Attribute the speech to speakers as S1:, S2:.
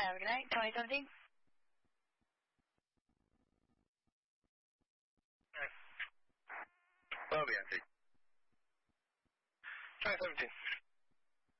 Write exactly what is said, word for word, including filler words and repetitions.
S1: Have a good night. twenty seventeen.
S2: Todo bien, sí. twenty seventeen.